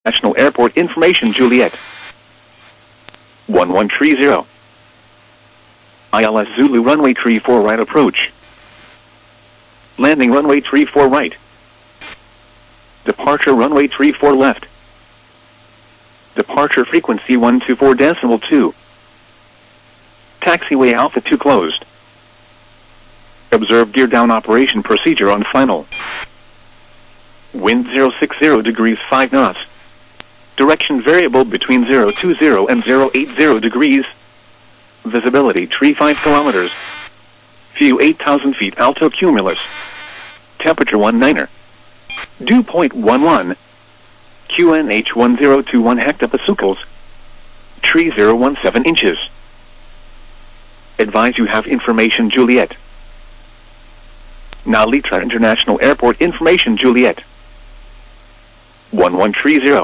National Airport Information Juliet. 1130. ILS Zulu runway 34 right approach. Landing runway 34 right. Departure runway 34 left. Departure frequency 124.2. Taxiway Alpha 2 closed. Observe gear down operation procedure on final. Wind 060 degrees 5 knots. Direction variable between 020 and 080 degrees. Visibility 35 kilometers. View 8,000 feet alto cumulus. Temperature 19er. Dew point 11. QNH 1021 hectopascals. Tree 017 inches. Advise you have information Juliet. Now Litra International Airport Information Juliet. 1130.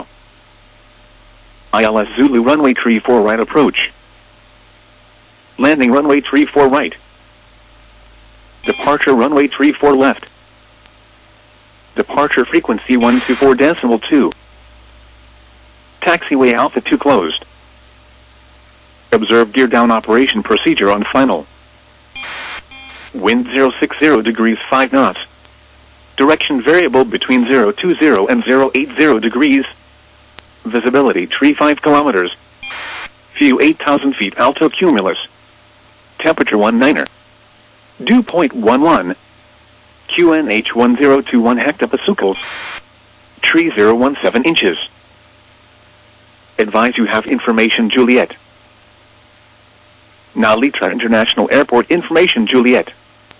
ILS Zulu runway 34 right approach. Landing runway 34 right. Departure runway 34 left. Departure frequency 124.2. Taxiway Alpha 2 closed. Observe gear down operation procedure on final. Wind 060 degrees 5 knots. Direction variable between 020 and 080 degrees. Visibility 35 kilometers. View 8,000 feet alto cumulus. Temperature 19er. Dew point 11. QNH 1021 hectopascals. Tree 017 inches. Advise you have information Juliet. Now Litra International Airport Information Juliet.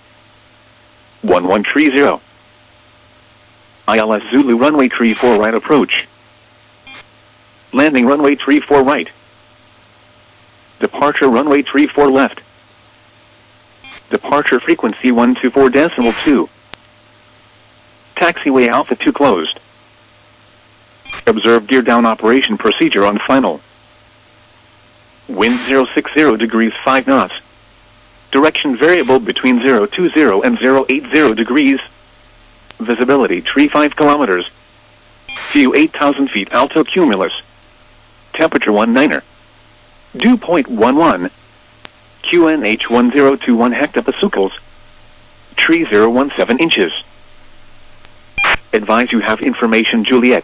1130. ILS Zulu runway 34 right approach. Landing runway 34 right. Departure runway 34 left. Departure frequency 124.2. Taxiway Alpha 2 closed. Observe gear down operation procedure on final. Wind 060 degrees 5 knots. Direction variable between 020 and 080 degrees. Visibility 35 kilometers. View 8,000 feet alto cumulus. Temperature 19er. Dew point 11. QNH 1021 hectopascals. Tree 017 inches. Advise you have information Juliet.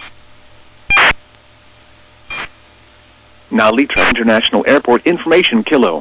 Now Litra International Airport Information Kilo.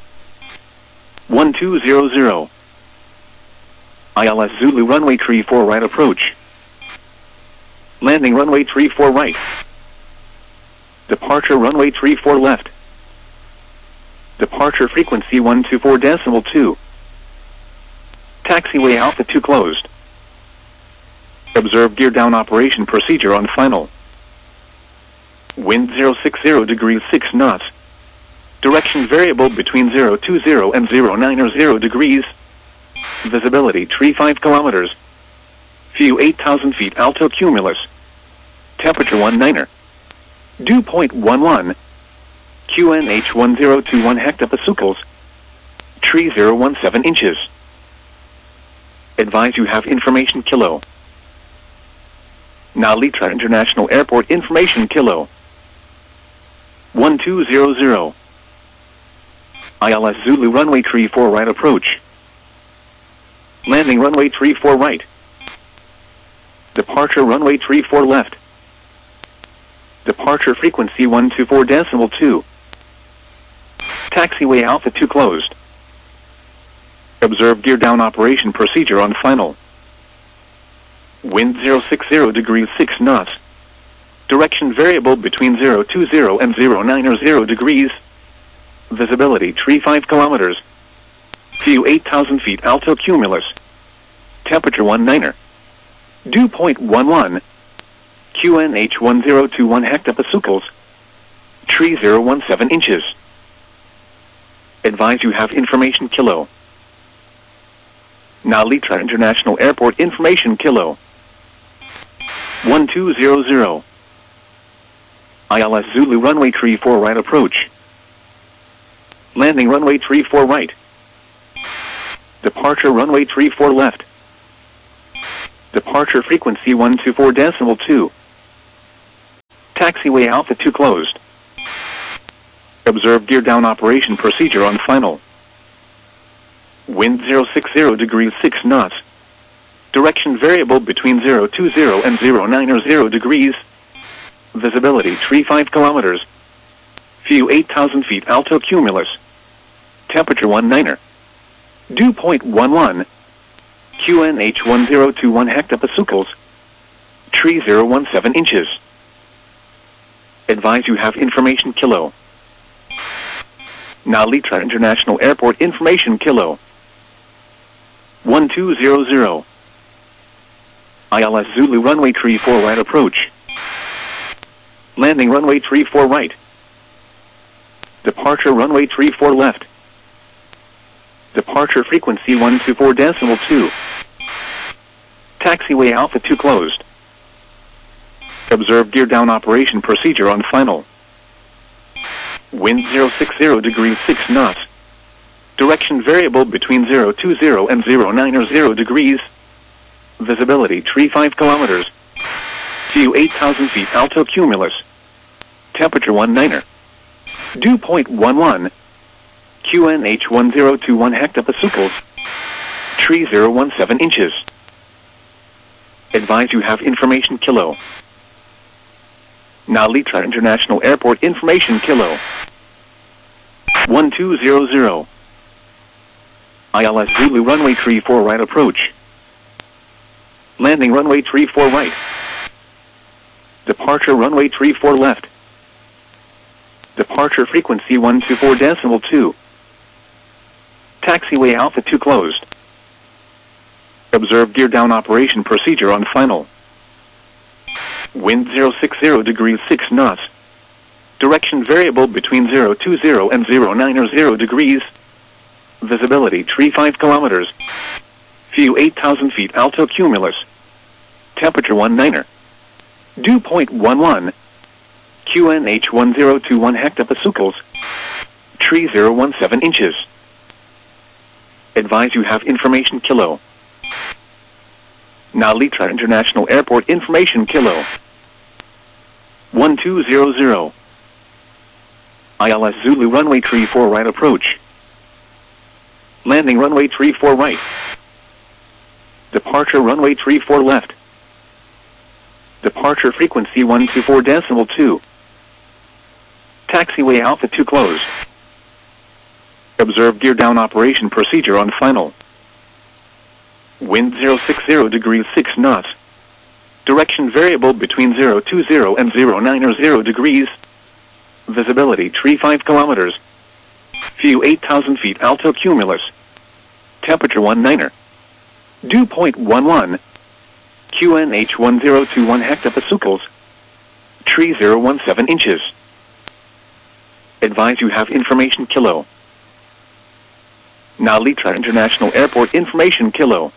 1200. ILS Zulu runway 34 right approach. Landing runway 34 right. Departure runway 34 left. Departure frequency 124.2. Taxiway Alpha 2 closed. Observe gear down operation procedure on final. Wind 060 degrees 6 knots. Direction variable between 020 and 090 degrees. Visibility 35 kilometers. View 8,000 feet alto cumulus. Temperature 19er. Dew point 11. QNH 1021 hectopascals. Tree 017 inches. Advise you have information Kilo. Now Litra International Airport Information Kilo. 1200. ILS Zulu runway 34 right approach. Landing runway 34 right. Departure runway 34 left. Departure frequency 124.2. Taxiway Alpha 2 closed. Observe gear down operation procedure on final. Wind 060 degrees 6 knots. Direction variable between 020 and 090 degrees. Visibility 35 kilometers. View 8,000 feet alto cumulus. Temperature 19er. Dew point 11. QNH 1021 hectopascals. Tree 017 inches. Advise you have information Kilo. Now Litra International Airport Information Kilo. 1200. ILS Zulu runway 34 right approach. Landing runway 34 right. Departure runway 34 left. Departure frequency 124.2. Taxiway Alpha 2 closed. Observe gear down operation procedure on final. Wind 060 degrees 6 knots. Direction variable between 020 and 090 degrees. Visibility tree 5 kilometers. View 8,000 feet alto cumulus. Temperature 19er. Dew point 11. QNH 1021 hectopascals. Tree 017 inches. Advise you have information kilo. Nalitra International Airport information kilo. 1200. ILS Zulu runway tree 4 right approach. Landing runway tree 4 right. Departure runway tree 4 left. Departure frequency 124.2. Taxiway Alpha 2 closed. Observe gear down operation procedure on final. Wind 060 degrees 6 knots. Direction variable between 020 and 090 degrees. Visibility tree 5 kilometers. View 8,000 feet alto cumulus. Temperature 19er. Dew point 11. QNH 1021 hectopascals. Tree 017 inches. Advise you have information kilo. Nalitra International Airport information kilo. 1200. ILS Zulu runway tree 4 right approach. Landing runway tree 4 right. Departure runway tree 4 left. Departure frequency 124.2. Taxiway Alpha 2 closed. Observe gear down operation procedure on final. Wind 060 degrees 6 knots. Direction variable between 020 and 090 degrees. Visibility tree 5 kilometers. View 8,000 feet alto cumulus. Temperature 19er. Dew point 11. QNH 1021 hectopascals. Tree 017 inches. Advise you have information kilo. Nalitra International Airport information kilo. 1200. ILS Zulu runway tree 4 right approach. Landing runway tree 4 right. Departure runway tree 4 left. Departure frequency 124.2. Taxiway Alpha 2 closed. Observe gear down operation procedure on final. Wind 060 degrees 6 knots. Direction variable between 020 and 090 degrees. Visibility tree 5 kilometers. View 8,000 feet alto cumulus. Temperature 19er. Dew point 11. QNH 1021 hectopascals. Tree 017 inches. Advise you have information kilo. Nalitra International Airport information kilo.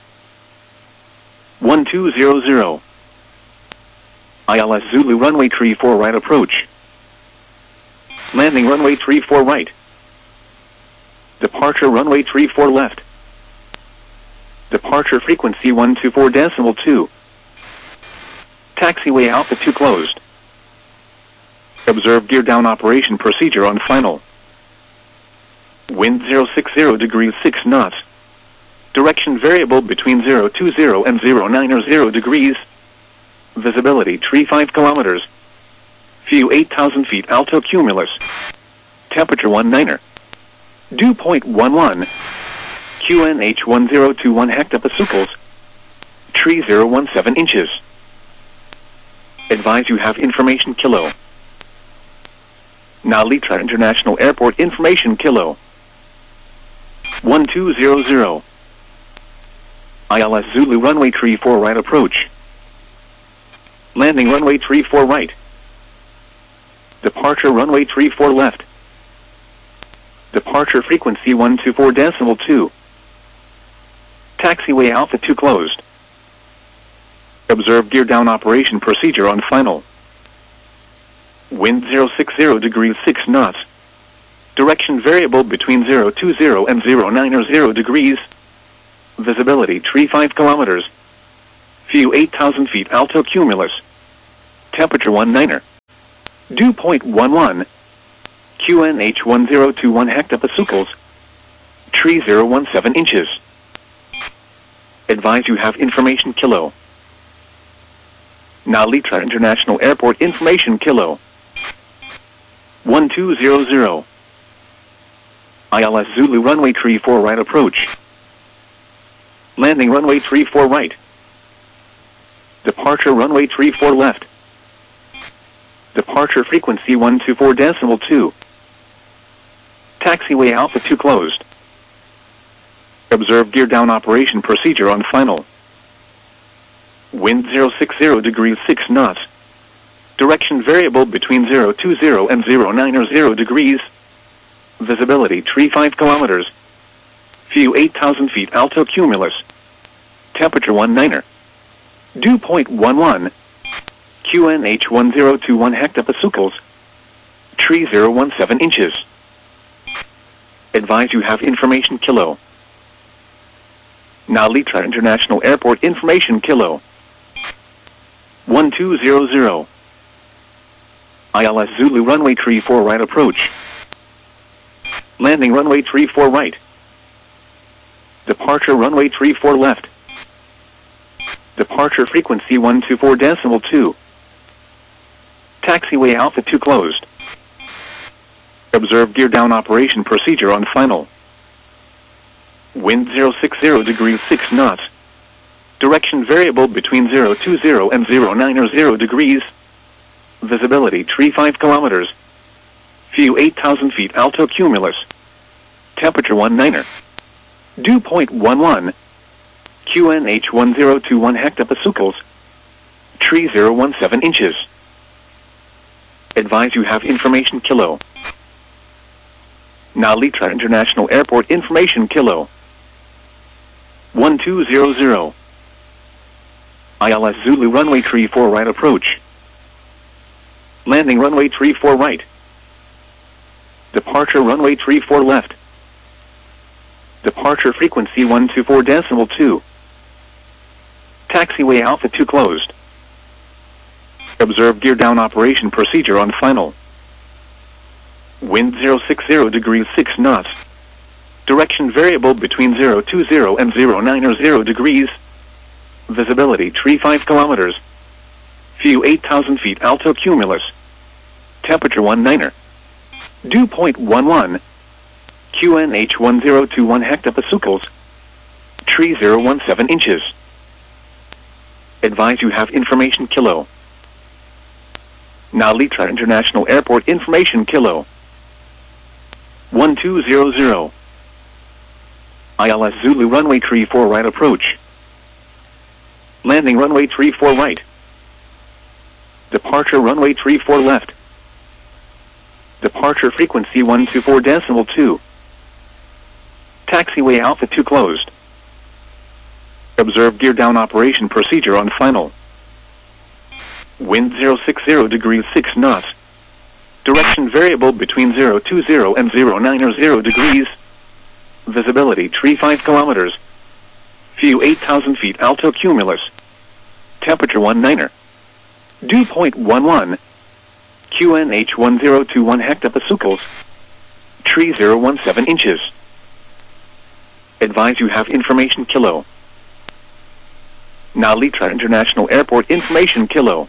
1200. ILS Zulu runway tree 4 right approach. Landing runway tree 4 right. Departure runway tree 4 left. Departure frequency 124.2. Taxiway Alpha 2 closed. Observe gear down operation procedure on final. Wind 060 degrees 6 knots. Direction variable between 020 and 090 degrees. Visibility tree 5 kilometers. View 8,000 feet alto cumulus. Temperature 19er. Dew point 11. QNH 1021 hectopascals. Tree 017 inches. Advise you have information kilo. Nalitra International Airport information kilo. 1200. ILS Zulu runway tree 4 right approach. Landing runway tree 4 right. Departure runway tree 4 left. Departure frequency 124.2. Taxiway Alpha 2 closed. Observe gear down operation procedure on final. Wind 060 degrees 6 knots. Direction variable between 020 and 090 degrees. Visibility tree 5 kilometers. View 8,000 feet alto cumulus. Temperature 19er. Dew point 11. QNH 1021 hectopascals. Tree 017 inches. Advise you have information kilo. Nalitra International Airport information kilo. 1200. ILS Zulu runway 34 right approach. Landing runway 34 right. Departure runway 34 left. Departure frequency 124.2. Taxiway Alpha 2 closed. Observe gear down operation procedure on final. Wind 060 degrees 6 knots. Direction variable between 020 and 090 degrees. Visibility tree 5 kilometers. View 8,000 feet alto cumulus. Temperature 19er. Dew point 11. QNH 1021 hectopascals. Tree 017 inches. Advise you have information kilo. Nalitra International Airport information kilo. 1200. ILS Zulu runway 34 right approach. Landing runway 34 right. Departure runway 34 left. Departure frequency 124.2. Taxiway Alpha 2 closed. Observe gear down operation procedure on final. Wind 060 degrees 6 knots. Direction variable between 020 and 090 degrees. Visibility tree 5 kilometers. View 8,000 feet alto cumulus. Temperature 19er. Dew point 11. QNH 1021 hectopascals. Tree 017 inches. Advise you have information kilo. Nalitra International Airport information kilo. 1200. ILS Zulu runway 34 right approach. Landing runway 34 right. Departure runway 34 left. Departure frequency 124.2. Taxiway Alpha 2 closed. Observe gear down operation procedure on final. Wind 060 degrees 6 knots. Direction variable between 020 and 090 degrees. Visibility tree 5 kilometers. View 8,000 feet alto cumulus. Temperature 19er. Dew point 11. QNH 1021 hectopascals. Tree 017 inches. Advise you have information kilo. Nalitra International Airport information kilo. 1200. ILS Zulu runway 34 right approach. Landing runway 34 right. Departure runway 34 left. Departure frequency 124.2. Taxiway Alpha 2 closed. Observe gear down operation procedure on final. Wind 060 degrees 6 knots. Direction variable between 020 and 090 degrees. Visibility tree 5 kilometers. View 8,000 feet alto cumulus. Temperature 19er. Dew point 11. QNH 1021 hectopascals. Tree 017 inches. Advise you have information kilo. Nalitra International Airport information kilo.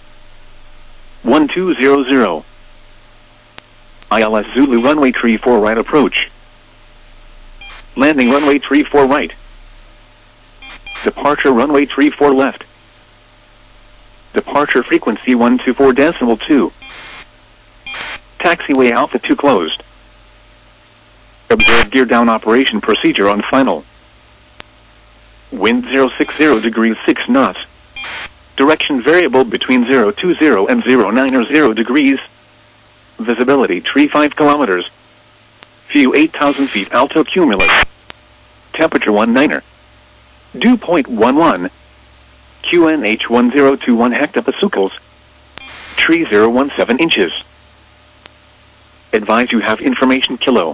1200. ILS Zulu runway 34 right approach. Landing runway 34 right. Departure runway 34 left. Departure frequency 124.2. Taxiway Alpha 2 closed. Observe gear down operation procedure on final. Wind 060 degrees 6 knots. Direction variable between 020 and 090 degrees. Visibility tree 5 kilometers. View 8,000 feet alto cumulus. Temperature 19er. Dew point 11. QNH 1021 hectopascals. Tree 017 inches. Advise you have information kilo.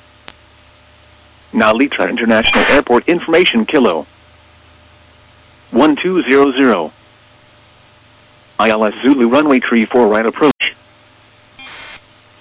Nalitra International Airport information kilo. 1200. ILS Zulu runway 34 right approach.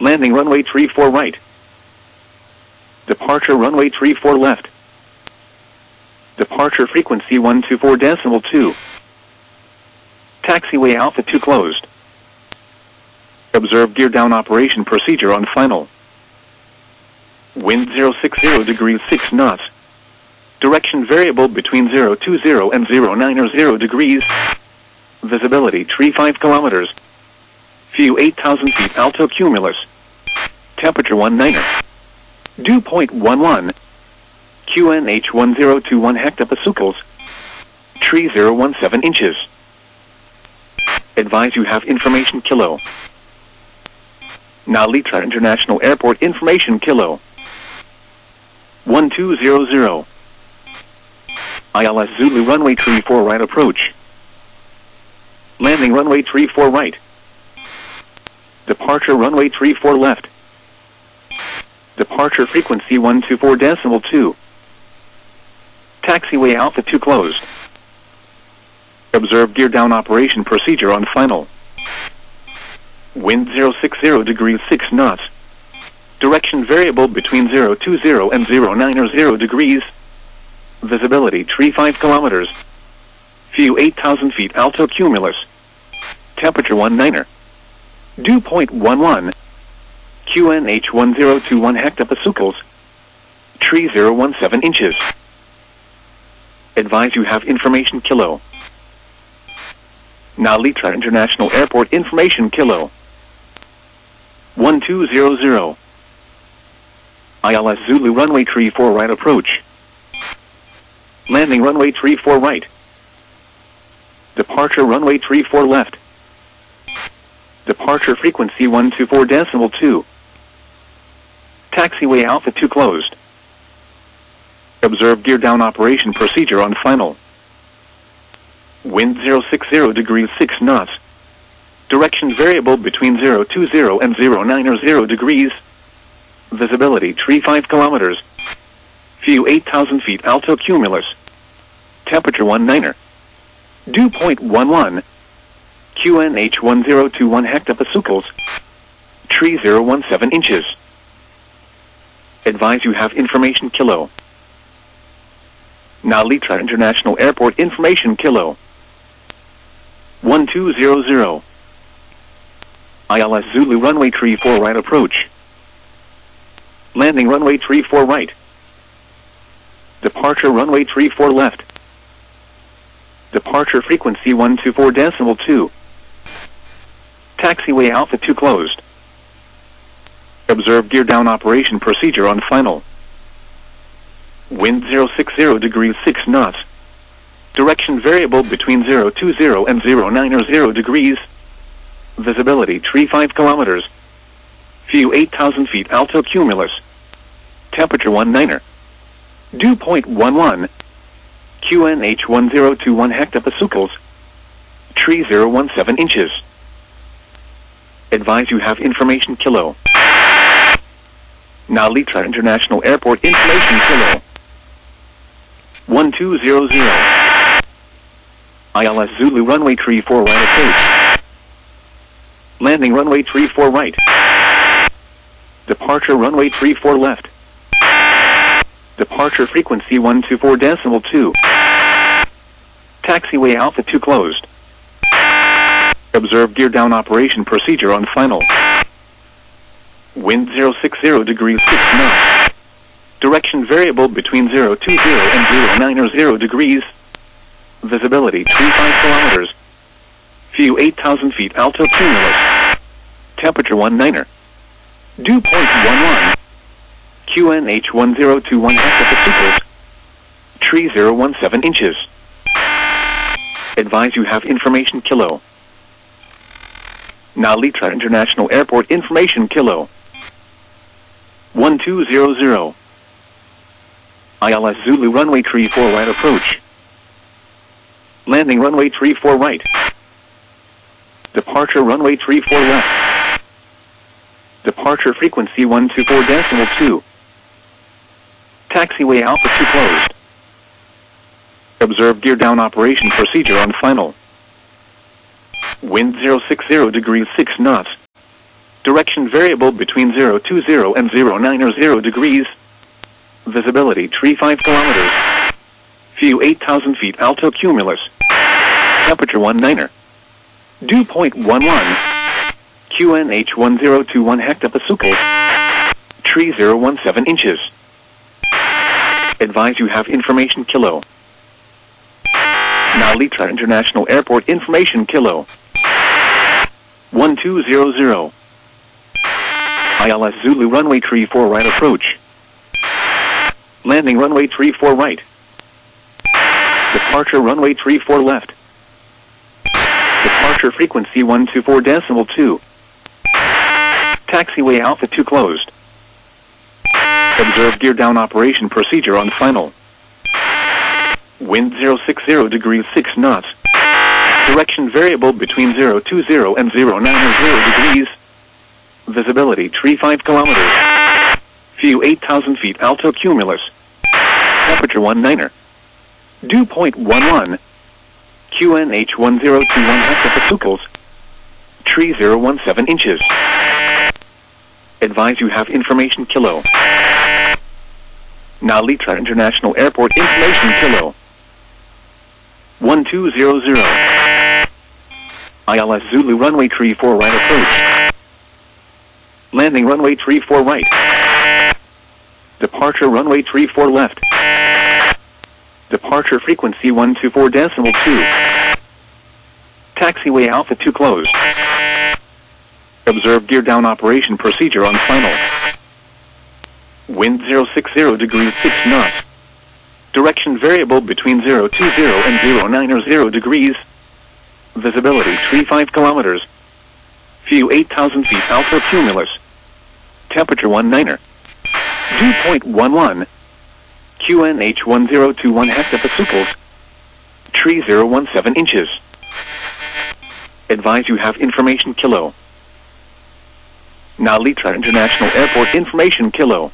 Landing runway 34 right. Departure runway 34 left. Departure frequency 124.2. Taxiway Alpha 2 closed. Observe gear down operation procedure on final. Wind 060 degrees 6 knots. Direction variable between 020 and 090 degrees. Visibility tree 5 kilometers. View 8,000 feet alto cumulus. Temperature 19. Dew point 11. QNH 1021 hectopascals. Tree 017 inches. Advise you have information kilo. Nalitra International Airport information kilo. 1200. ILS Zulu runway 34 right approach. Landing runway 34 right. Departure runway 34 left. Departure frequency 124.2. Taxiway Alpha 2 closed. Observe gear down operation procedure on final. Wind 060 degrees 6 knots. Direction variable between 020 and 090 degrees. Visibility tree 5 kilometers. View 8,000 feet alto cumulus. Temperature 19. Dew point 11. QNH 1021 hectopascals. Tree 017 inches. Advise you have information kilo. Nalitra International Airport information kilo. 1200. ILS Zulu runway 34 right approach. Landing runway 34 right. Departure runway 34 left. Departure frequency 124.2. Taxiway Alpha 2 closed. Observe gear down operation procedure on final. Wind 060 degrees 6 knots. Direction variable between 020 and 090 degrees. Visibility tree 5 kilometers. View 8,000 feet alto cumulus. Temperature 19. Dew point 11. QNH 1021 hectopascals. Tree 017 inches. Advise you have information kilo. Nalitra International Airport information kilo. 1200. ILS Zulu runway 34 right approach. Landing runway 34 right. Departure runway 34 left. Departure frequency 124.2. Taxiway Alpha 2 closed. Observe gear down operation procedure on final. Wind 060 degrees 6 knots. Direction variable between 020 and 090 degrees. Visibility tree 5 kilometers. View 8,000 feet alto cumulus. Temperature 19. Dew point 11. QNH 1021 hectopascals. Tree 017 inches. Advise you have information kilo. Nalitra International Airport information kilo. 1200. ILS Zulu runway 34 right approach. Landing runway 34 right. Departure runway 34 left. Departure frequency 124.2. Taxiway Alpha 2 closed. Observe gear down operation procedure on final. Wind 060 degrees 6 knots. Direction variable between 020 and 090 degrees. Visibility tree 5 kilometers. View 8,000 feet alto cumulus. Temperature 19. Dew point 11. QNH 1021 hectopascals. Tree 017 inches. Advise you have information kilo. Nalitra International Airport information kilo. 1200. ILS Zulu runway 34 right approach. Landing runway 34 right. Departure runway 34 left. Departure frequency 124.2. Taxiway Alpha 2 closed. Observe gear down operation procedure on final. Wind 060 degrees 6 knots. Direction variable between 020 and 090 degrees. Visibility tree 5 kilometers. View 8,000 feet alto cumulus. Temperature 19er. Dew point 11. QNH 1021 hectopascals. Tree 017 inches. Advise you have information kilo. Now Litra International Airport information kilo. 1200. ILS Zulu runway tree 4 right approach. Landing runway tree 4 right. Departure runway tree 4 left. Departure frequency 124.2. Taxiway Alpha 2 closed. Observe gear down operation procedure on final. Wind 060 degrees 6 knots. Direction variable between 020 and 090 degrees. Visibility tree 5 kilometers. View 8,000 feet alto cumulus. Temperature 19er. Dew point 11. QNH 1021 hectopascals. Tree 017 inches. Advise you have information kilo. Now Litra International Airport information kilo. 1200. ILS Zulu runway tree 4 right approach. Landing runway tree 4 right. Departure runway tree 4 left. Departure frequency 124.2. Taxiway Alpha 2 closed. Observe gear down operation procedure on final. Wind 060 degrees 6 knots. Direction variable between 020 and 090 degrees. Visibility tree 5 kilometers. View 8,000 feet alto cumulus. Temperature 19er. Dew point 11. QNH 1021 hectopascals. Tree 017 inches. Advise you have information kilo. Now Litra International Airport information kilo.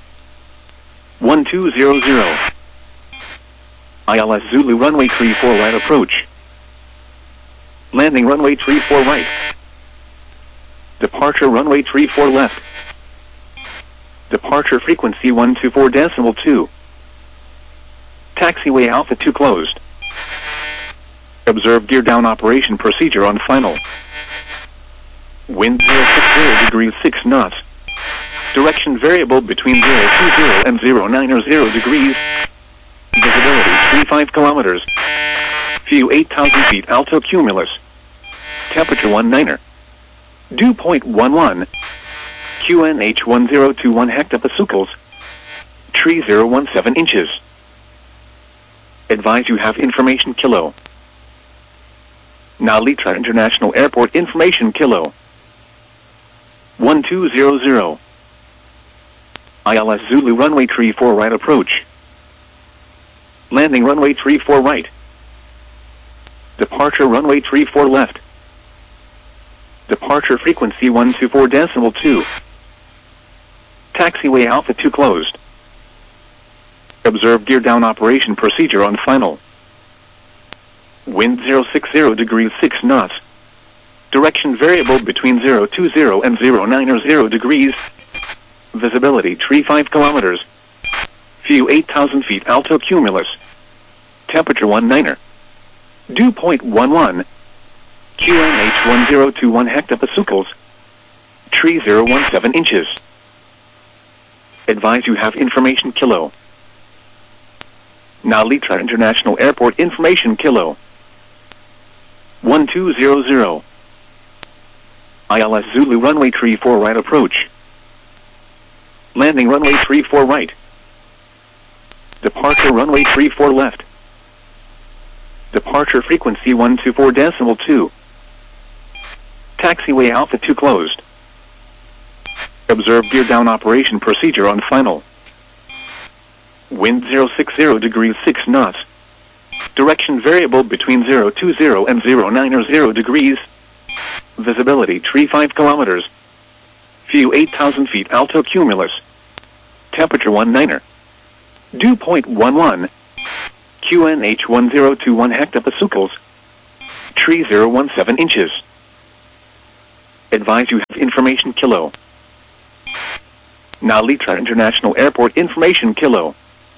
1200. ILS Zulu runway tree 4 right approach. Landing runway tree 4 right. Departure runway tree 4 left. Departure frequency 124.2. Taxiway Alpha 2 closed. Observe gear down operation procedure on final. Wind 060 degrees 6 knots. Direction variable between 020 and 090 degrees. Visibility 35 kilometers. View 8,000 feet alto cumulus. Temperature 19er. Dew point 11. QNH 1021 hectopascals. Tree 017 inches. Advise you have information kilo. Now Litra International Airport information kilo. 1200. ILS Zulu runway tree 4 right approach. Landing runway tree 4 right. Departure runway tree 4 left. Departure frequency 124.2. Taxiway Alpha 2 closed. Observe gear down operation procedure on final. Wind 060 degrees 6 knots. Direction variable between 020 and 090 degrees. Visibility tree 5 kilometers. View 8,000 feet alto cumulus. Temperature 19er. Dew point 11. QNH 1021 hectopascals. Tree 017 inches. Advise you have information kilo. Now Litra International Airport information kilo. 1200. ILS Zulu runway tree 4 right approach. Landing runway tree 4 right. Departure runway tree 4 left. Departure frequency 124.2. Taxiway Alpha 2 closed. Observe gear down operation procedure on final. Wind 060 degrees 6 knots. Direction variable between 020 and 090 degrees. Visibility tree 5 kilometers. View 8,000 feet alto cumulus. Temperature 19er. Dew point 11. QNH 1021 hectopascals. Tree 017 inches. Advise you have information Kilo. Nalitra International Airport information Kilo.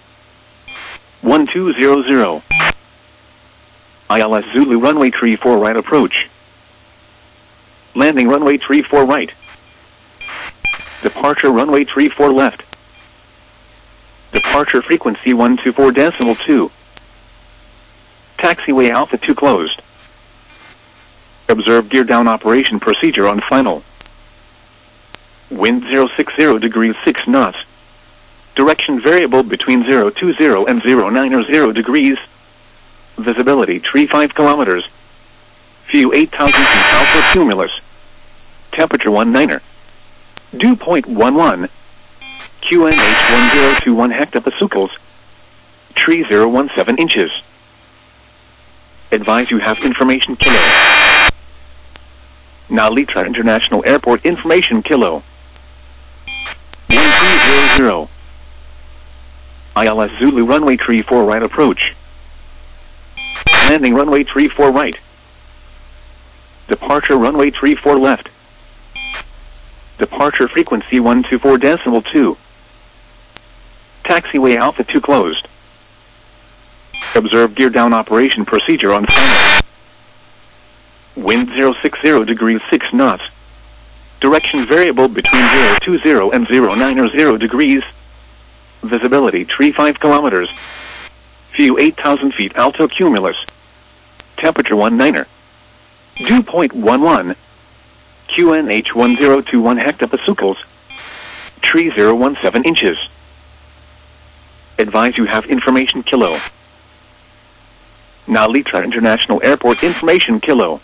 1200. ILS Zulu runway 34 right approach. Landing runway 34 right. Departure runway 34 left. Departure frequency 124.2. Taxiway Alpha 2 closed. Observe gear down operation procedure on final. Wind 060 degrees 6 knots. Direction variable between 020 and 090 degrees. Visibility 35 kilometers. View 8,000 feet alpha cumulus. Temperature 19er. Dew point 11. QNH 1021 hectopascals. Tree 017 inches. Advise you have information Kilo. Nalitra International Airport information Kilo. 1300. ILS Zulu runway 34 right approach. Landing runway 34 right. Departure runway 34 left. Departure frequency 124.2. Taxiway Alpha 2 closed. Observe gear down operation procedure on final. Wind 060 degrees 6 knots. Direction variable between 020 and 090 degrees. Visibility 35 kilometers. View 8,000 feet alto cumulus. Temperature 19er. Dew point 11. QNH 1021 hectopascals. Tree 017 inches. Advise you have information Kilo. Nalitra International Airport information Kilo.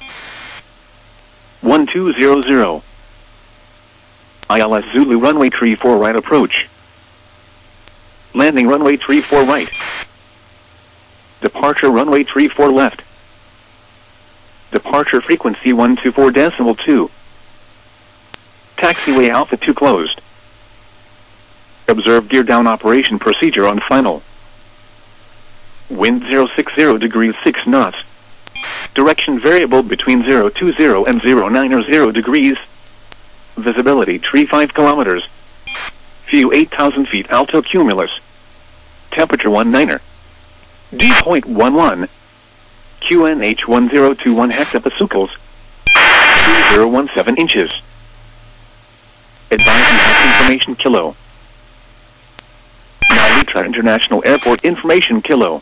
1200. ILS Zulu runway 34 right approach. Landing runway 34 right. Departure runway 34 left. Departure frequency 124.2. Taxiway Alpha 2 closed. Observe gear down operation procedure on final. Wind 060 degrees 6 knots. Direction variable between 020 and 090 degrees. Visibility 35 kilometers. View 8,000 feet alto cumulus. Temperature 19er. Dew point 11. QNH 1021 hectopascals. 017 inches. Advise you have information Kilo. Nalitra International Airport information Kilo.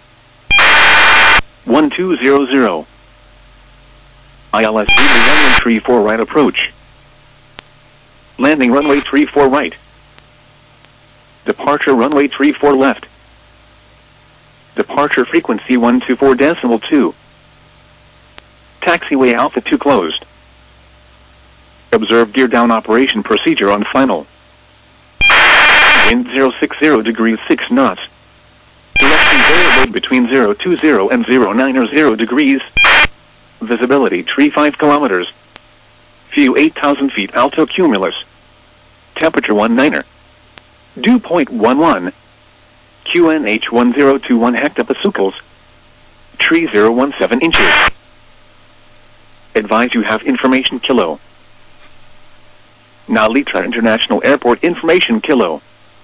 1200. ILS Zulu runway 34 right approach. Landing runway 34 right. Departure runway 34 left. Departure frequency 124.2. Taxiway Alpha 2 closed. Observe gear down operation procedure on final. Wind 060 degrees 6 knots. Direction variable between 020 and 090 degrees. Visibility 35 kilometers. View 8,000 feet alto cumulus. Temperature 19er. Dew point 11. QNH 1021 hectopascals. Tree 017 inches. Advise you have information Kilo. Nalitra International Airport information Kilo.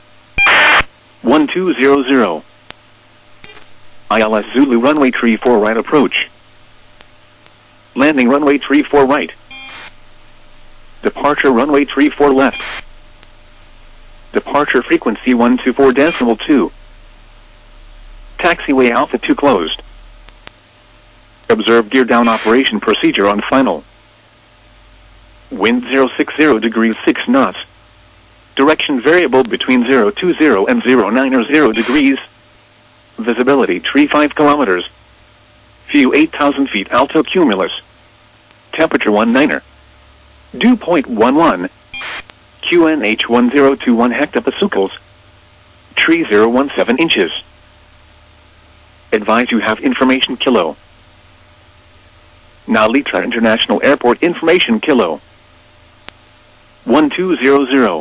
1200. ILS Zulu runway 34 right approach. Landing runway 34 right. Departure runway 34 left. Departure frequency 124.2. Taxiway Alpha 2 closed. Observe gear down operation procedure on final. Wind 060 degrees 6 knots. Direction variable between 020 and 090 degrees. Visibility 35 kilometers. View 8,000 feet alto cumulus. Temperature 19er. Dew point 11. QNH 1021 hectopascals. Tree 017 inches. Advise you have information Kilo. Nalitra International Airport information Kilo. 1200.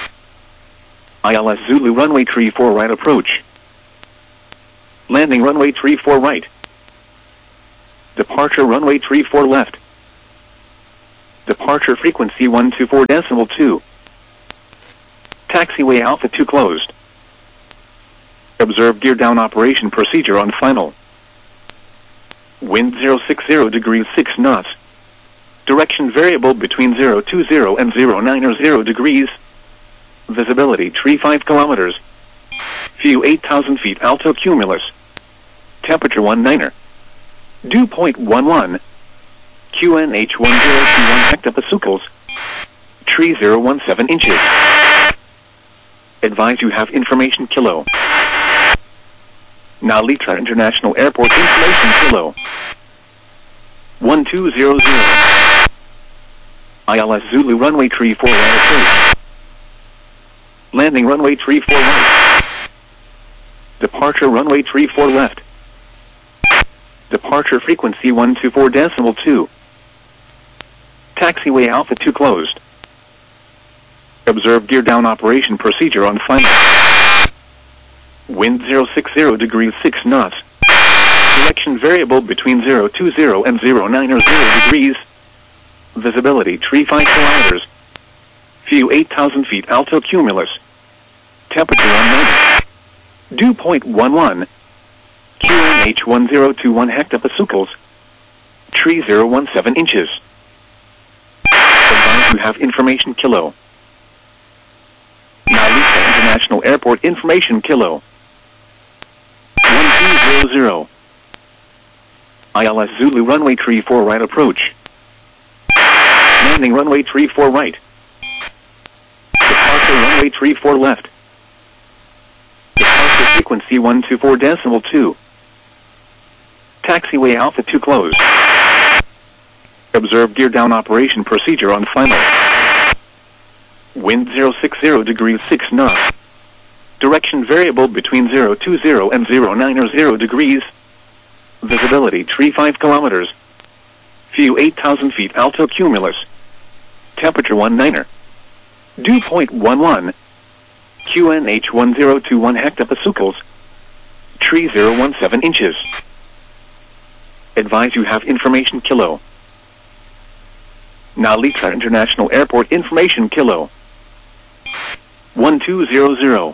ILS Zulu runway 34 right approach. Landing runway 34 right. Departure runway 34 left. Departure frequency 124.2. Taxiway Alpha 2 closed. Observe gear down operation procedure on final. Wind 060 degrees 6 knots. Direction variable between 020 and 090 degrees. Visibility tree 5 kilometers. View 8,000 feet alto cumulus. Temperature 19er. Dew point 11. QNH 1021 hectopascals. Tree 017 inches. Advise you have information kilo. Now Litra International Airport information kilo. 1200. ILS Zulu runway tree 4 right approach. Landing runway tree 4 right. Departure runway tree 4 left. Departure frequency 124.2. Taxiway Alpha 2 closed. Observe gear down operation procedure on final. Wind 060 degrees 6 knots. Direction variable between 020 and 090 degrees. Visibility tree 5 kilometers. View 8,000 feet alto cumulus. Temperature 19. Dew point 11. QNH 1021 hectopascals. Tree 017 inches. Advise you have information kilo. Now Lisa International Airport information kilo. 1200. ILS Zulu runway tree 4 right approach. Landing runway tree 4 right. Departure runway tree 4 left. Departure frequency 124.2. Taxiway Alpha 2 closed. Observe gear down operation procedure on final. Wind 060 degrees 6 knots. Direction variable between 020 and 090 degrees. Visibility tree 5 kilometers. View 8,000 feet alto cumulus. Temperature 19er. Dew point 11. QNH 1021 hectopascals. Tree 017 inches. Advise you have information kilo. Now Litra International Airport information kilo. 1200.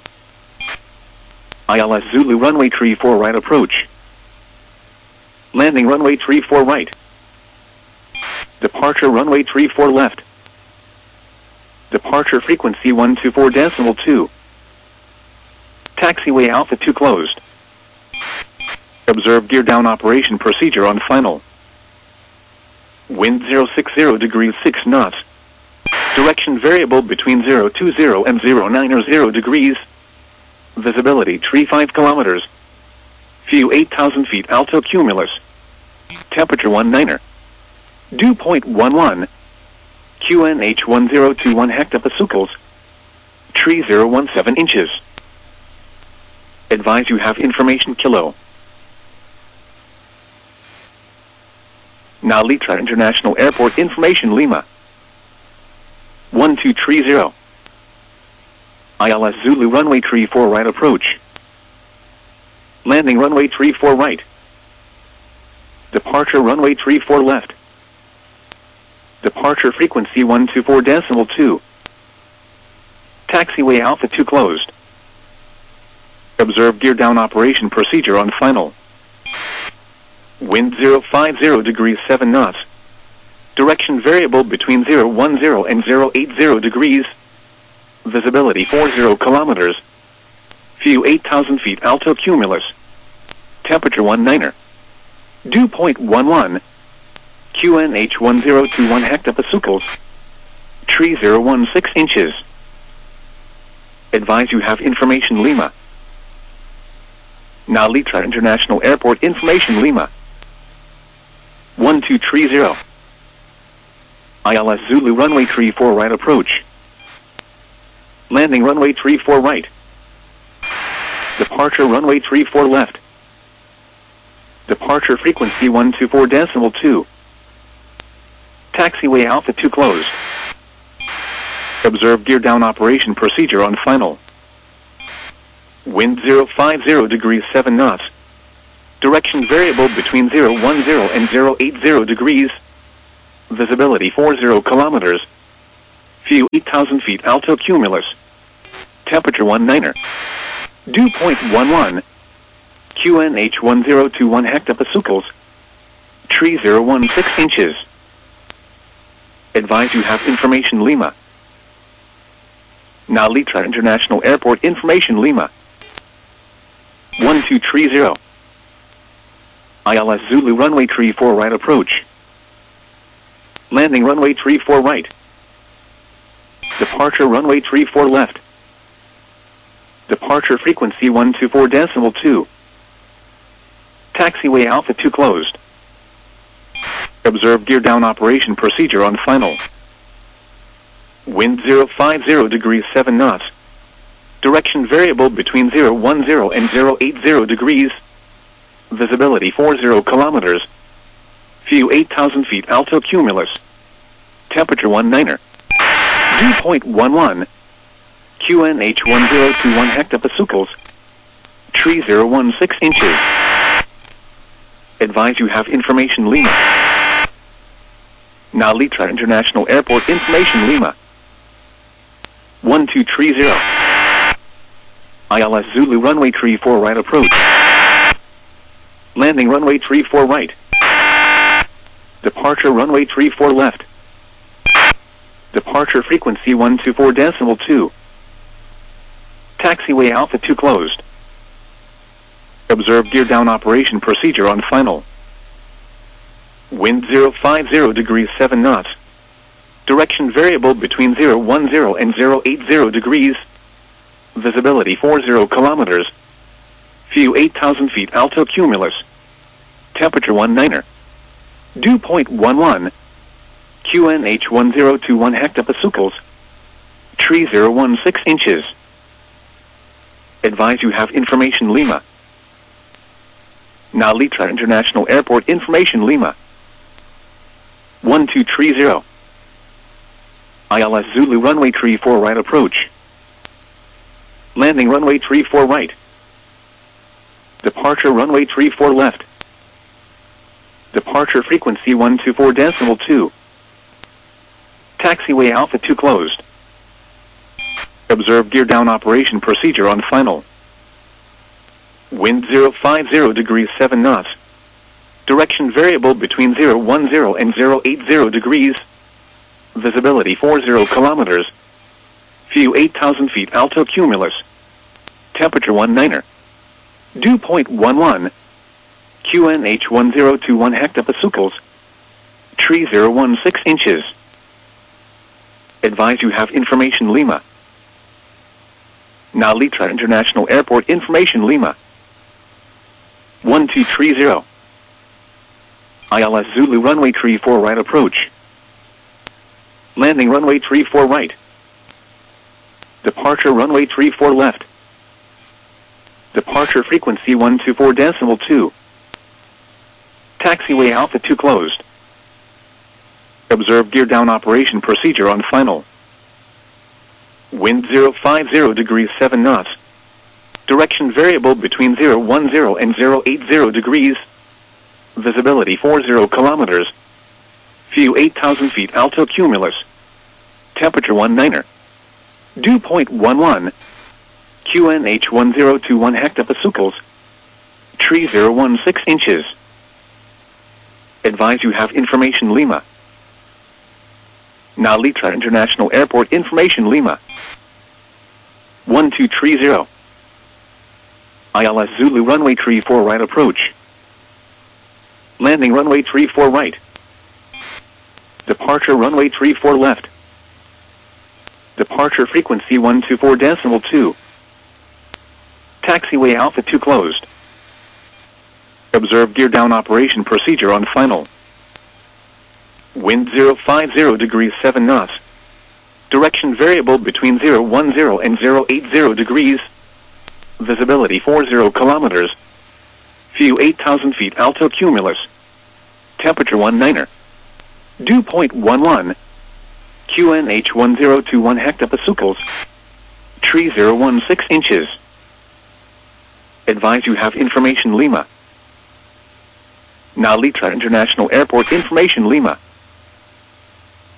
ILS Zulu runway tree 4 right approach. Landing runway tree 4 right. Departure runway tree 4 left. Departure frequency 124.2. Taxiway Alpha 2 closed. Observe gear down operation procedure on final. Wind 060 degrees 6 knots. Direction variable between 020 and 090 degrees. Visibility tree 5 kilometers. View 8,000 feet alto cumulus. Temperature 19er. Dew point 11. QNH 1021 hectopascals. Tree 017 inches. Advise you have information kilo. Now Litra International Airport information Lima. 1230. ILS Zulu runway tree 4 right approach. Landing runway tree 4 right. Departure runway tree 4 left. Departure frequency 124.2. Taxiway Alpha 2 closed. Observe gear down operation procedure on final. Wind 050 degrees 7 knots. Direction variable between 010 and 080 degrees. Visibility 40 kilometers. View 8,000 feet alto cumulus. Temperature 19er. Dew point 11. QNH 1021 hectopascals. Tree 016 inches. Advise you have information Lima. Now Litra International Airport information Lima. 1230. ILS Zulu runway tree 4 right approach. Landing runway tree 4 right. Departure runway tree 4 left. Departure frequency 124.2. Taxiway Alpha 2 closed. Observe gear down operation procedure on final. Wind 050 degrees 7 knots. Direction variable between 010 and 080 degrees. Visibility 40 kilometers. View 8,000 feet. Alto cumulus. Temperature 19er. Dew point 11. QNH 1021 hectopascals. Tree 016 inches. Advise you have information Lima. Now Litra International Airport information Lima. 1230. ILS Zulu runway 34 right approach. Landing runway 34 right. Departure runway 34 left. Departure frequency 124.2. Taxiway Alpha 2 closed. Observe gear down operation procedure on final. Wind 050 degrees 7 knots. Direction variable between 010 and 080 degrees. Visibility 40 kilometers. View 8,000 feet. Alto cumulus. Temperature 19er. Dew point 11. QNH 1021 hectopascals. Tree 016 inches. Advise you have information Lima. Now Litra International Airport information Lima. 1230. ILS Zulu runway 34 right approach. Landing runway 34 right. Departure runway 34 left. Departure frequency 124.2. Taxiway Alpha 2 closed. Observe gear down operation procedure on final. Wind 050 degrees 7 knots. Direction variable between 010 and 080 degrees. Visibility 40 kilometers. View 8,000 feet. Alto cumulus. Temperature 19er. Dew point 11. QNH 1021 hectopascals. Tree 016 inches. Advise you have information Lima. Now Litra International Airport information Lima. 1230. ILS Zulu runway 34 right approach. Landing runway 34 right. Departure runway 34 left. Departure frequency 124.2. Taxiway Alpha 2 closed. Observe gear down operation procedure on final. Wind 050 degrees 7 knots. Direction variable between 010 and 080 degrees. Visibility 40 kilometers. View 8,000 feet. Alto cumulus. Temperature 19er. Dew point 11. QNH 1021 hectopascals. Tree 016 inches. Advise you have information Lima. Now Litra International Airport information Lima. 1230. ILS Zulu runway 34 right approach. Landing runway 34 right. Departure runway 34 left. Departure frequency 124.2. Taxiway Alpha 2 closed. Observe gear down operation procedure on final. Wind 050 degrees 7 knots. Direction variable between 010 and 080 degrees. Visibility 40 kilometers. View 8,000 feet. Alto cumulus. Temperature 19er. Dew point 11. QNH 1021 hectopascals. Tree 016 inches. Advise you have information Lima. Now Litra International Airport information Lima. 1230. ILS Zulu runway 34 right approach. Landing runway 34 right. Departure runway 34 left. Departure frequency 124.2. Taxiway Alpha 2 closed. Observe gear down operation procedure on final. Wind 050 degrees 7 knots. Direction variable between 010 and 080 degrees. Visibility 40 kilometers. View 8,000 feet. Alto cumulus. Temperature 19er. Dew point 11. QNH 1021 hectopascals. Tree 016 inches. Advise you have information Lima. Now Litra International Airport information Lima.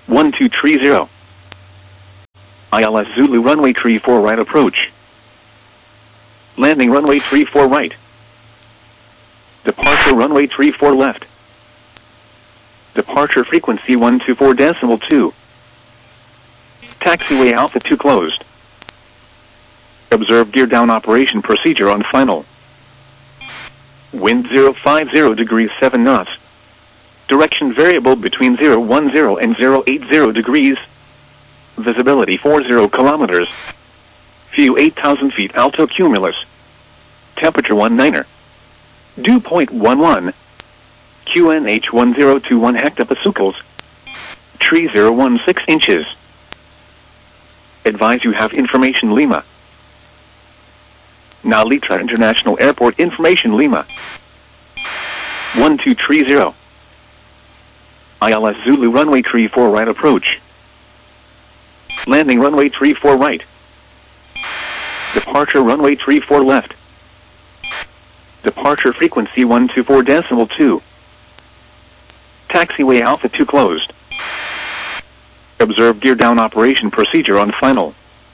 1230. ILS Zulu runway 34 right approach. Landing runway 34 right. Departure runway 34 left. Departure frequency 124.2. Taxiway Alpha 2 closed. Observe gear down operation procedure on final. Wind 050 degrees 7 knots. Direction variable between 010 and 080 degrees. Visibility 40 kilometers. View 8,000 feet alto cumulus. Temperature 19er. Dew point 11. QNH 1021 hectopascals. Tree 016 inches. Advise you have information Lima. Now Litra International Airport information Lima. 1230. ILS Zulu runway 34 right approach. Landing runway 34 right. Departure runway 34 left. Departure frequency 124.2. Taxiway Alpha 2 closed. Observe gear down operation procedure on final.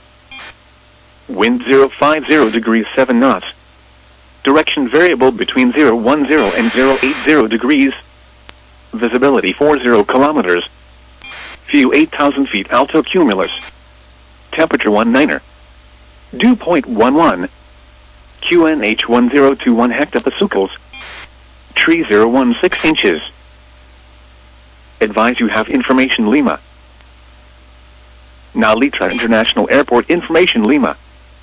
Wind 050 degrees 7 knots. Direction variable between 010 and 080 degrees. Visibility 40 kilometers. View 8,000 feet alto cumulus. Temperature 19er. Dew point 11. QNH 1021 hectopascals. Tree 016 inches. Advise you have information Lima. Now Litra International Airport information Lima.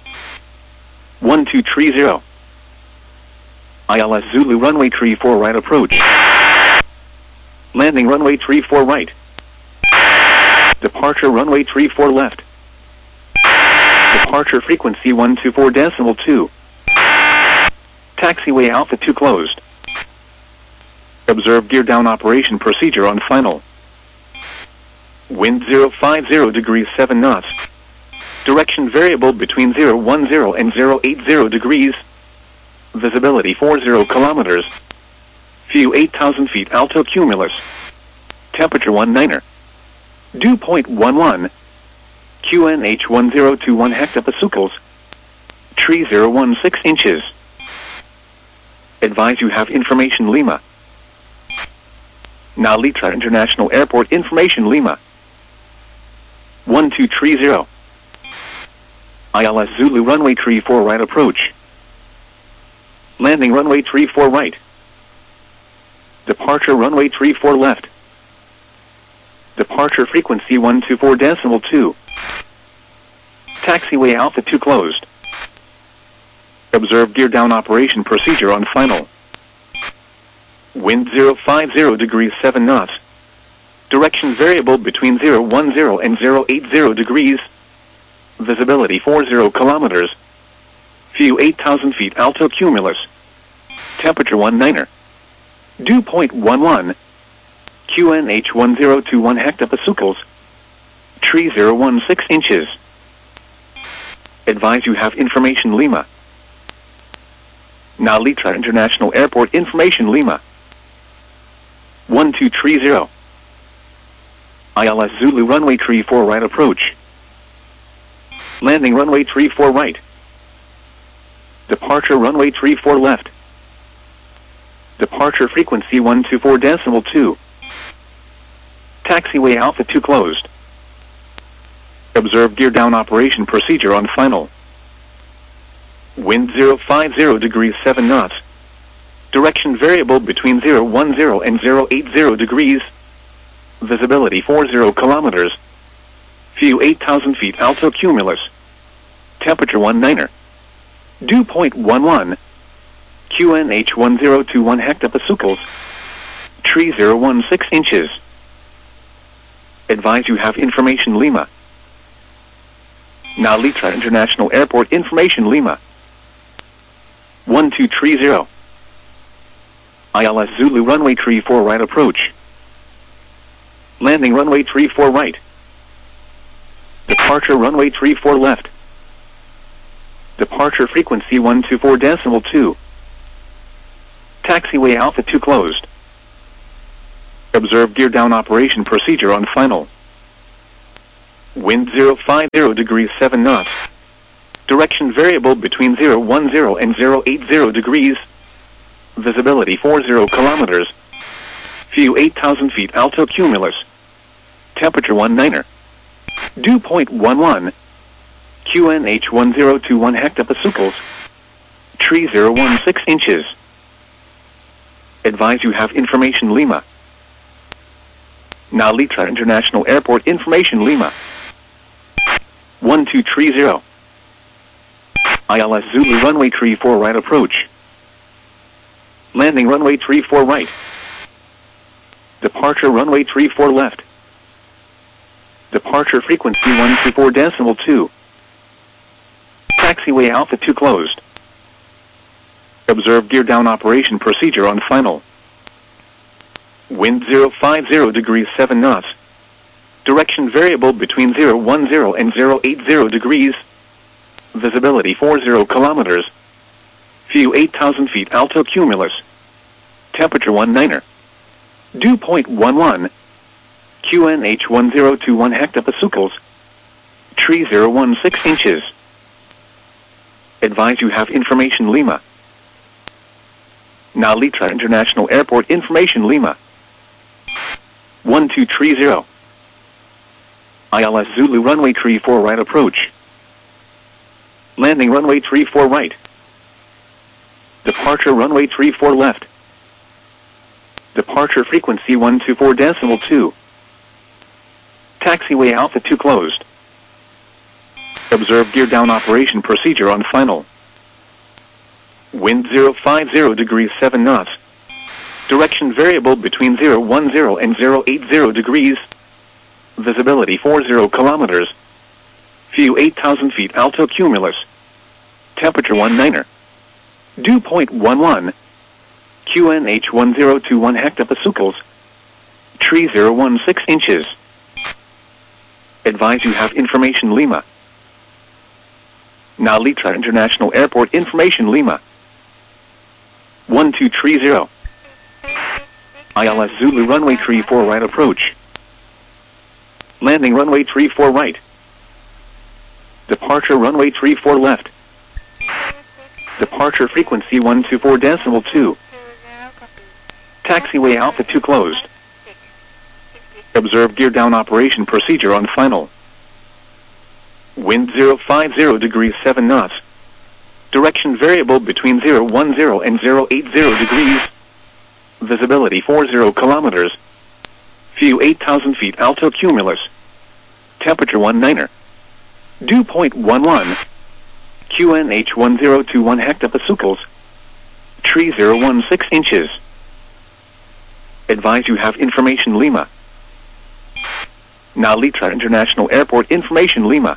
1230. ILS Zulu runway 34 right approach. Landing runway 34 right. Departure runway 34 left. Departure frequency 124.2. Taxiway Alpha 2 closed. Observe gear down operation procedure on final. Wind 050 degrees 7 knots. Direction variable between 010 and 080 degrees. Visibility 40 kilometers. View 8,000 feet alto cumulus. Temperature 19er. Dew point 11. QNH 1021 hectopascals. Tree 016 inches. Advise you have information Lima. Now Litra International Airport information Lima. 1230. ILS Zulu runway 34 right approach. Landing runway 34 right. Departure runway 34 left. Departure frequency 124.2. Taxiway Alpha 2 closed. Observe gear down operation procedure on final. Wind 050 degrees 7 knots. Direction variable between 010 and 080 degrees. Visibility 40 kilometers. View 8,000 feet alto cumulus. Temperature 19er. Dew point 11. QNH 1021 hectopascals. Tree 016 inches. Advise you have information Lima. Now Litra International Airport information Lima. 1230. ILS Zulu runway 34 right approach. Landing runway 34 right. Departure runway 34 left. Departure frequency 124.2. Taxiway Alpha 2 closed. Observe gear down operation procedure on final. Wind 050 degrees 7 knots. Direction variable between 010 and 080 degrees. Visibility 40 kilometers. View 8,000 feet alto cumulus. Temperature 19er. Dew point 11. QNH 1021 hectopascals. Tree 016 inches. Advise you have information Lima. Now Litra International Airport information Lima. 1230. ILS Zulu runway 34 right approach. Landing runway 34 right. Departure runway 34 left. Departure frequency 124.2. Taxiway Alpha 2 closed. Observe gear down operation procedure on final. Wind 050 degrees 7 knots. Direction variable between 010 and 080 degrees. Visibility 40 kilometers. View 8,000 feet alto cumulus. Temperature 19er. Dew point 11. QNH 1021 hectopascals. Tree 016 inches. Advise you have information Lima. Now Litra International Airport information Lima. 1230. ILS Zulu runway 34 right approach. Landing runway 34 right. Departure runway 34 left. Departure frequency 124.2. Taxiway Alpha 2 closed. Observe gear down operation procedure on final. Wind 050 degrees 7 knots. Direction variable between 010 and 080 degrees. Visibility 40 kilometers. View 8,000 feet alto cumulus. Temperature 19er. Dew point 11. QNH 1021 hectopascals. Tree 016 inches. Advise you have information Lima. Now Litra International Airport information Lima. 1230. ILS Zulu runway 34 right approach. Landing runway 34 right. Departure runway 34 left. Departure frequency 124.2. Taxiway Alpha 2 closed. Observe gear down operation procedure on final. Wind 050 degrees 7 knots. Direction variable between 010 and 080 degrees. Visibility 40 kilometers. View 8,000 feet alto cumulus. Temperature 19er. Dew point 11. QNH 1021 hectopascals. Tree 016 inches. Advise you have information Lima. Now Litra International Airport information Lima. 1230. ILS Zulu runway 34 right approach. Landing runway 34 right. Departure runway 34 left. Departure frequency 124.2. Taxiway Alpha 2 closed. Observe gear down operation procedure on final. Wind 050 degrees 7 knots. Direction variable between 010 and 080 degrees. Visibility 40 kilometers. View 8,000 feet alto cumulus. Temperature 19er. Dew point 11. QNH 1021 hectopascals. Tree 016 inches. Advise you have information Lima. Now Litra International Airport information Lima.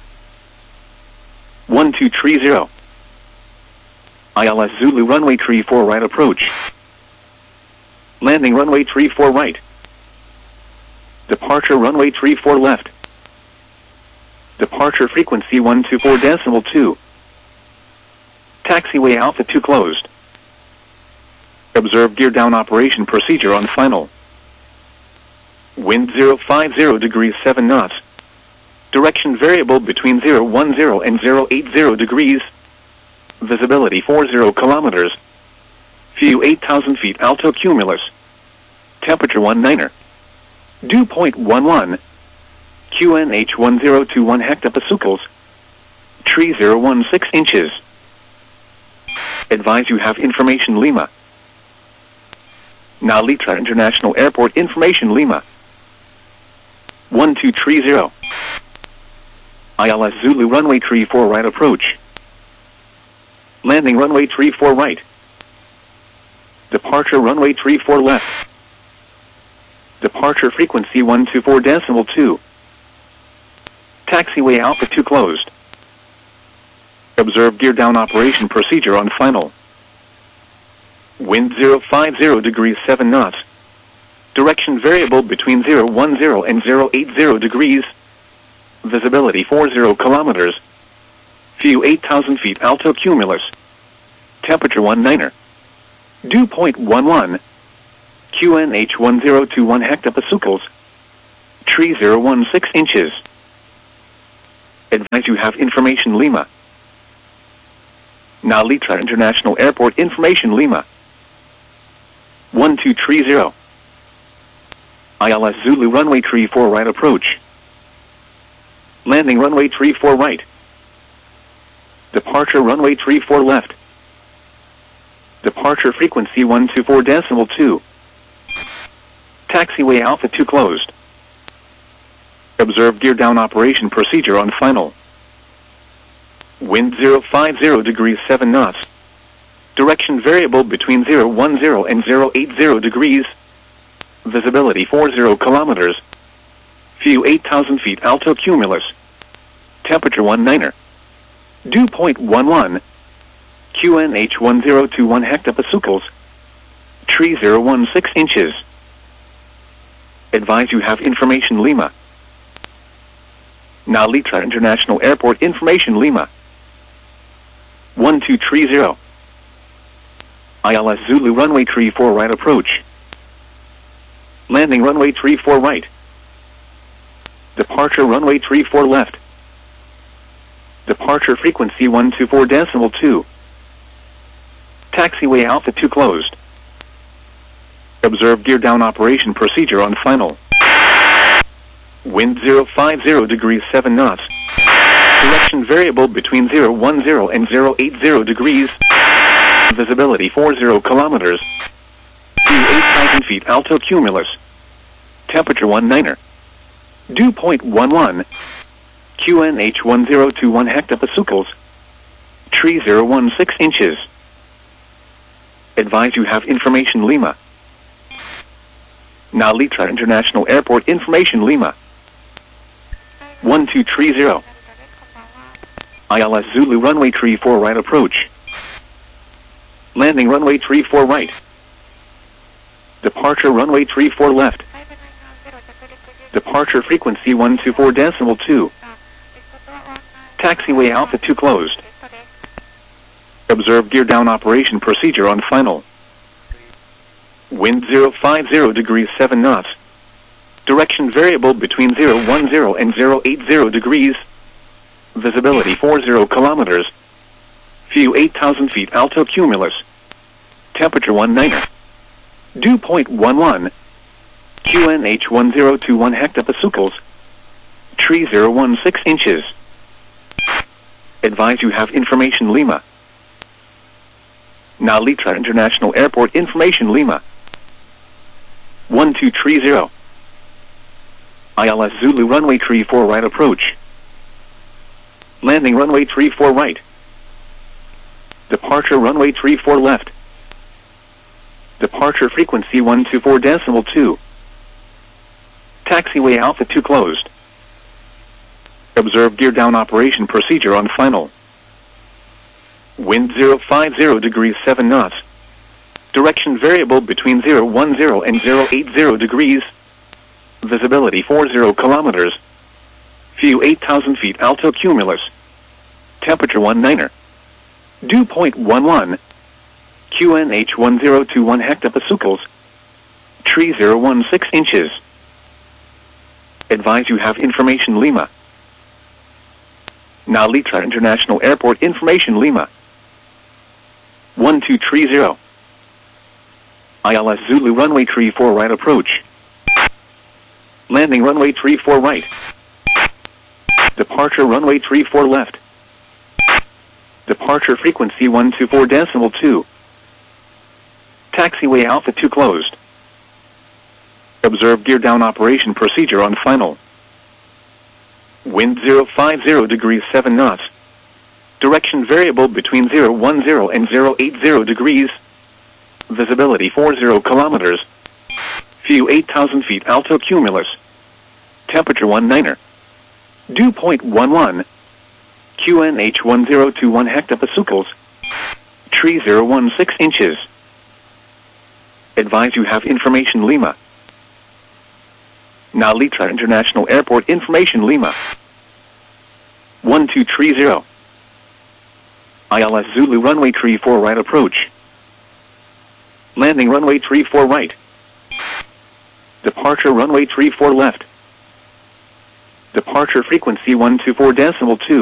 1230. ILS Zulu runway 34 right approach. Landing runway 34 right. Departure runway 34 left. Departure frequency 124.2. Taxiway Alpha 2 closed. Observe gear down operation procedure on final. Wind 050 degrees 7 knots. Direction variable between 010 and 080 degrees. Visibility 40 kilometers. View 8,000 feet alto cumulus. Temperature 19er. Dew point 11. QNH 1021 hectopascals. Tree 016 inches. Advise you have information Lima. Now Litra International Airport information Lima. 1230. ILS Zulu runway 34 right approach. Landing runway 34 right. Departure runway 34 left. Departure frequency 124.2. Taxiway Alpha 2 closed. Observe gear down operation procedure on final. Wind 050 degrees 7 knots. Direction variable between 010 and 080 degrees. Visibility 40 kilometers. View 8,000 feet alto cumulus. Temperature 19er. Dew point 11. QNH 1021 hectopascals. Tree 016 inches. Advise you have information Lima. Nalitra International Airport information Lima. 1230. ILS Zulu runway 34 right approach. Landing runway 34 right. Departure runway 34 left. Departure frequency 124.2. Taxiway Alpha 2 closed. Observe gear down operation procedure on final. Wind 050 degrees 7 knots. Direction variable between 010 and 080 degrees. Visibility 40 kilometers. View 8,000 feet alto cumulus. Temperature 19er. Dew point 11. QNH 1021 hectopascals. Tree 016 inches. Advise you have information Lima. Nalitra International Airport information Lima. 1230. ILS Zulu runway 34 right approach. Landing runway 34 right. Departure runway 34 left. Departure frequency 124.2. Taxiway Alpha 2 closed. Observe gear down operation procedure on final. Wind 050 degrees 7 knots. Direction variable between 010 and 080 degrees. Visibility 40 kilometers. View 8,000 feet alto cumulus. Temperature 19er. Dew point 11. QNH 1021 hectopascals. Tree 016 inches. Advise you have information Lima. Nalitra International Airport information Lima. 1230. ILS Zulu runway 34 right approach. Landing runway 34 right. Departure runway 34 left. Departure frequency 124.2. Taxiway Alpha 2 closed. Observe gear down operation procedure on final. Wind 050 degrees 7 knots. Direction variable between 010 and 080 degrees. Visibility 40 kilometers. View 8,000 feet alto cumulus. Temperature 19er. Dew point 11. QNH 1021 hectopascals. Tree 016 inches. Advise you have information Lima. Nalitra International Airport information Lima. 1230. ILS Zulu runway 34 right approach. Landing runway 34 right. Departure runway 34 left. Departure frequency 124.2. Taxiway Alpha 2 closed. Observe gear down operation procedure on final. Wind 050 degrees 7 knots. Direction variable between 010 and 080 degrees. Visibility 40 kilometers. View 8,000 feet alto cumulus. Temperature 19er. Dew point 11. QNH 1021 hectopascals. Tree 016 inches. Advise you have information Lima. Nalitra International Airport information Lima. 1230. ILS Zulu runway 34 right approach. Landing runway 34 right. Departure runway 34 left. Departure frequency 124.2. Taxiway Alpha 2 closed. Observe gear down operation procedure on final. Wind 050 degrees 7 knots. Direction variable between 010 and 080 degrees. Visibility 40 kilometers. View 8,000 feet alto cumulus. Temperature 19er. Dew point 11. QNH 1021 hectopascals. Tree 016 inches. Advise you have information Lima. Nalitra International Airport information Lima. 1230. ILS Zulu runway 34 right approach. Landing runway 34 right. Departure runway 34 left. Departure frequency 124.2.